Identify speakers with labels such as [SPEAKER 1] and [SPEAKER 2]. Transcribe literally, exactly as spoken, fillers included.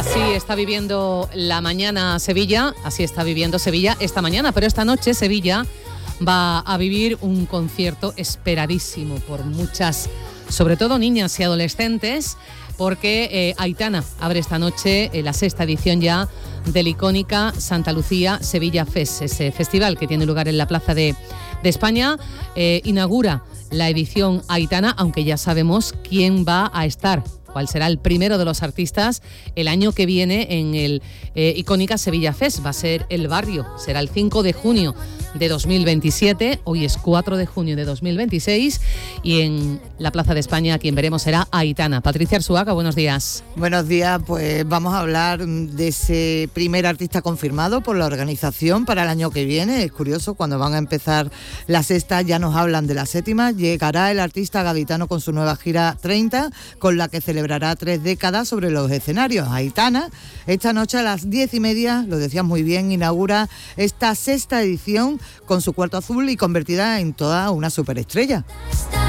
[SPEAKER 1] Así está viviendo la mañana Sevilla, así está viviendo Sevilla esta mañana, pero esta noche Sevilla va a vivir un concierto esperadísimo por muchas, sobre todo niñas y adolescentes, porque eh, Aitana abre esta noche eh, la sexta edición ya del icónica Santa Lucía Sevilla Fest, ese festival que tiene lugar en la Plaza de, de España. Eh, inaugura la edición Aitana, aunque ya sabemos quién va a estar, cuál será el primero de los artistas el año que viene en el eh, icónica Sevilla Fest. Va a ser El Barrio, será el cinco de junio de dos mil veintisiete, hoy es cuatro de junio de dos mil veintiséis, y en la Plaza de España quien veremos será Aitana. Patricia Arzuaga, buenos días.
[SPEAKER 2] Buenos días, pues vamos a hablar de ese primer artista confirmado por la organización para el año que viene. Es curioso, cuando van a empezar la sexta ya nos hablan de la séptima. Llegará el artista gaditano con su nueva gira treinta, con la que celebrará tres décadas sobre los escenarios. Aitana, esta noche a las diez y media, lo decías muy bien, inaugura esta sexta edición con su Cuarto Azul y convertida en toda una superestrella.